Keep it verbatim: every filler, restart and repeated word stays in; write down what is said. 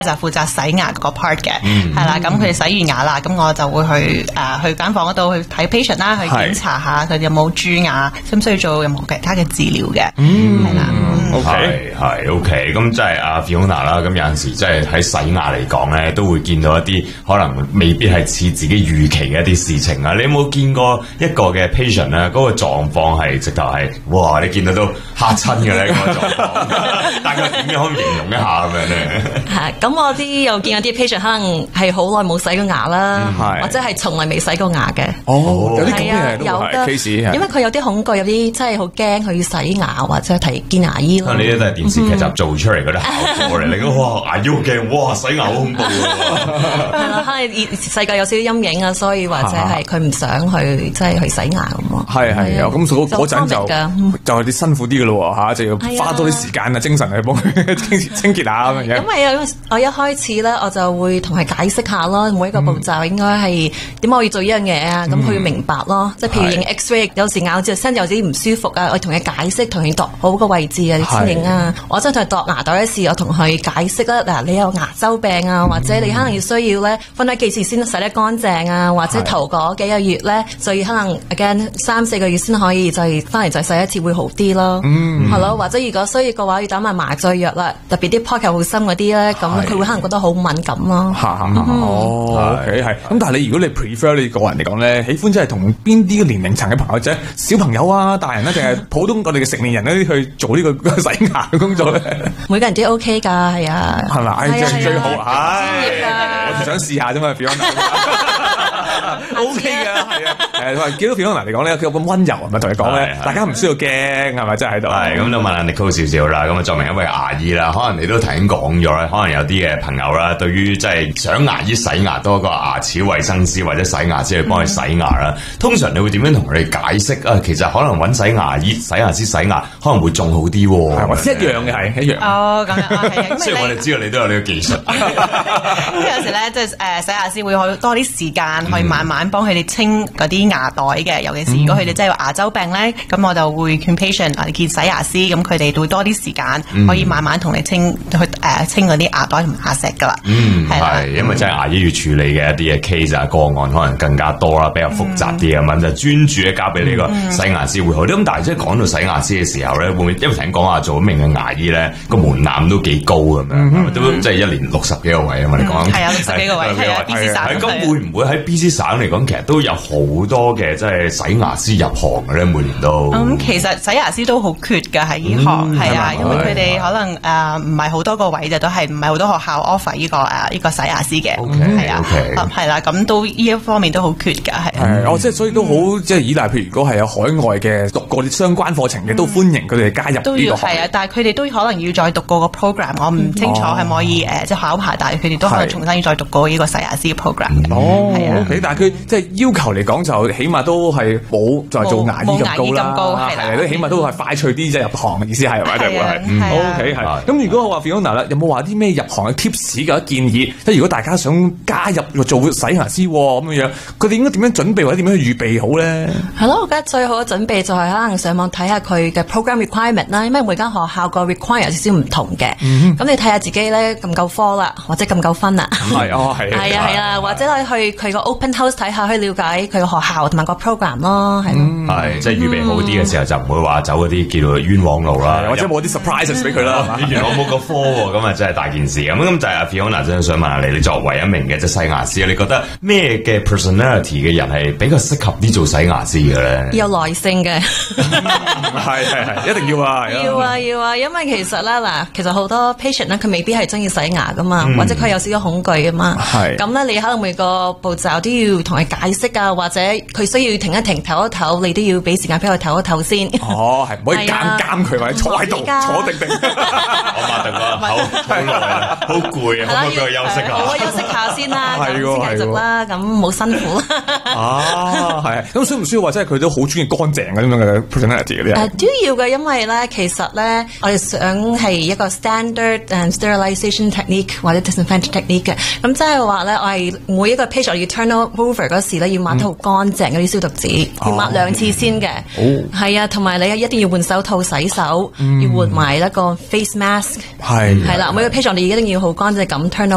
就負責洗牙嗰個 part 嘅， 嗯係啦。咁佢哋洗完牙啦，咁我就會去誒、呃、去間房嗰度去睇 patient 啦，去檢查下佢哋有冇蛀牙，需唔需要做任何其他嘅治療嘅，係啦。 係係 OK，咁即係阿 Fiona 啦，咁有陣時即係喺洗牙嚟講咧，都會見到一啲可能未必係似自己預期嘅一啲事情啊！你有冇見過一個嘅 patient 咧，嗰個狀況係直頭係哇，你見到都嚇親嘅咧嗰個狀況，大概點樣可以形容一下咁樣咧？ 係咁，我啲又見有啲 patient 可能係好耐冇洗過牙啦， 嗯、 或者係從來未洗過牙嘅。 哦，有啲咁嘅嘢都有係 case， 因為佢有啲恐懼，有啲真係好驚佢要洗牙或者睇見牙醫咯。 呢啲都係電視劇集做出嚟嗰啲效果嚟，你講哇牙腰驚，哇洗牙好恐怖喎。 係啦，可能細個有少少陰影啊，所以或者係佢唔想去即係去洗牙咁咯。 係係啊，咁嗰嗰陣就就係啲辛苦啲嘅咯嚇，就要花多啲時間啊精神去幫佢清清潔下咁樣。 因為我一開始咧，我就會同佢解釋下咯，每一個步驟應該係點解我要做呢樣嘢啊，咁佢要明白咯。即係譬如影 X-ray，有時咬住身有啲唔舒服啊，我同佢解釋，同佢度好個位置啊，先影啊。我真係同佢度牙袋嗰時，我同佢解釋啦。嗱，你有牙周病啊，或者你可能要需要咧，分開幾時先洗得乾淨啊，或者頭嗰幾個月咧，就要可能 again 三四個月先可以就係翻嚟再洗一次會好啲咯。嗯，係咯，或者如果需要嘅話，要打埋麻醉藥啦，特別啲 pocket 好深嗰啲咧，咁佢會可能覺得好敏感咯。 哦，OK 係。咁但係你如果你 prefer 你個人嚟講咧，喜歡即係同邊啲嘅年齡層嘅朋友啫，小朋友啊、大人咧，定係普通我哋嘅成年人咧去做呢個洗牙嘅工作咧？ 每個人都 OK 㗎，係啊， 係咪？唉，最最好，唉， 我就想試下啫嘛 ，Fiona，OK 嘅，係啊，誒，話見到 Fiona 嚟講咧，佢有咁溫柔，係咪同你講咧？大家唔需要驚，係咪真係喺度？ 係咁，就問下 Nicole 少少啦。咁啊，作為一位牙醫啦，可能你都頭先講咗啦，可能有啲嘅朋友啦，對於即係想牙醫洗牙多過牙齒衛生師或者洗牙師去幫佢洗牙啦。通常你會點樣同佢哋解釋啊？其實可能揾洗牙醫、洗牙師洗牙可能會仲好啲喎。 係，一樣嘅係一樣。 哦，咁樣係。 雖然我哋知道你都有呢個技術。 咁有時咧，即係誒洗牙師會好多啲時間去慢慢幫佢哋清嗰啲牙袋嘅，尤其是如果佢哋真係有牙周病咧，咁我就會勸 patient 嚟見洗牙師，咁佢哋會多啲時間可以慢慢同你清去誒清嗰啲牙袋同牙石噶啦。 嗯，係，因為真係牙醫要處理嘅一啲嘅 case 啊個案可能更加多啦，比較複雜啲咁樣，就專注咧交俾你個洗牙師會好啲。咁但係即係講到洗牙師嘅時候咧，會唔會因為聽講話做一名嘅牙醫咧個門檻都幾高咁樣，都即係一年六十幾個位啊嘛？你講係啊，六十幾個位係啊 ，B C 省。 咁會唔會喺 B C 省嚟講，其實都有好多嘅即係洗牙師入行嘅咧？每年都咁其實洗牙師都好缺㗎喺呢行，係啊，因為佢哋可能誒唔係好多個位就都係唔係好多學校 offer 呢個誒呢個洗牙師嘅，係啊，係啦，咁都呢一方面都好缺㗎，係。 係，哦，即係所以都好即係依賴，譬如如果係有海外嘅讀過啲相關課程嘅，都歡迎佢哋加入呢個行業。 係啊，但係佢哋都可能要再讀過個 program，我唔清楚係咪可以誒即係考牌，但係佢哋都可能重新要再讀過呢個洗牙師嘅 program。 哦，OK，但係佢即係要求嚟講，就起碼都係冇就係做牙醫咁高啦，係啦，都起碼都係快脆啲即係入行嘅意思係咪？係啊，OK 係。咁如果我話 Fiona 啦，有冇話啲咩入行嘅 tips 嘅建議？即係如果大家想加入做洗牙師咁樣樣，佢哋應該點樣準備或者點樣去預備好咧？ 係咯，我覺得最好嘅準備就係可能上網睇下佢嘅 program requirement 啦，因為每間學校個 require 有少少唔同嘅。咁你睇下自己咧夠唔夠科啦，或者夠唔夠分啦。 係哦，係。 係啊係啊，或者你去佢個 open house 睇下，去了解佢個學校同埋個 program 咯，係咯。 係即係預備好啲嘅時候，就唔會話走嗰啲叫做冤枉路啦， 或者冇啲 surprises 俾佢啦。 原來我冇個科喎，咁啊真係大件事咁。咁就係阿 Fiona 真係想問下你，你作為一名嘅即係洗牙師，你覺得咩嘅 personality 嘅人係比較適合啲做洗牙師嘅咧？ 有耐性嘅， 係係係，一定要啊！ 要啊要啊，因為其實咧嗱，其實好多 patient 咧，佢未必係中意洗牙噶嘛，或者佢有少少恐懼噶嘛。係咁咧，你可能每個步驟都要同佢解釋啊，或者佢需要停一停、唞一唞，你都要俾時間俾佢唞一唞先。 哦，係唔可以監監佢，或者坐喺度坐定定。 我擘定個口好耐啦，好攰啊，可唔可以俾我休息下？ 我休息下先啦， 係喎， 先繼續啦，咁冇辛苦啦。 啊，係。咁需唔需要話，即係佢都好中意乾淨嗰啲咁嘅 personality 嗰啲啊？ 誒，都要嘅，因為咧，其實咧，我哋想係一個 standard and sterilization technique 或者 disinfection technique 嘅。咁即係話咧，我係每一個 patient 要 turn over 嗰時咧，要抹得好乾淨嗰啲消毒紙，要抹兩次先嘅。哦，係啊，同埋你一定要換手套洗手，要換埋一個 face mask。係係啦，每個 patient 你一定要好乾淨咁 turn over。